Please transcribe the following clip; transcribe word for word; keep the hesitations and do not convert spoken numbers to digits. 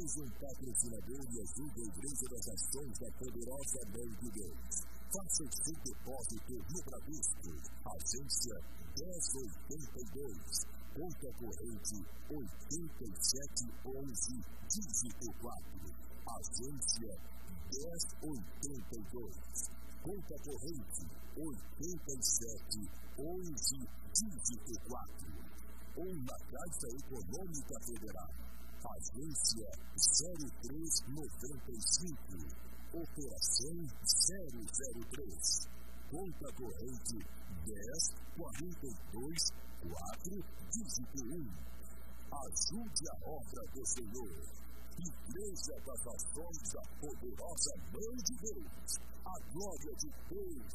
Mais um patrocinador e ajuda a Igreja das Ações da Poderosa Mão de Deus. Faça o seu depósito no Bradesco, agência dez oitenta e dois, conta corrente oitenta e sete onze, dígito quatro, agência dez oitenta e dois, conta corrente oitenta e sete onze, dígito quatro, ou na Caixa Econômica Federal, agência zero três noventa e cinco, operação zero zero três, conta corrente dez quarenta e dois quatro, dígito um. Ajude a obra do Senhor. Igreja das Ações da Poderosa Mão de Deus. A glória de Deus